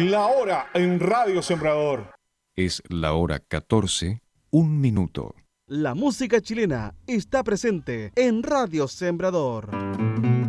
La hora en Radio Sembrador. Es la hora 14, 1 minuto. La música chilena está presente en Radio Sembrador.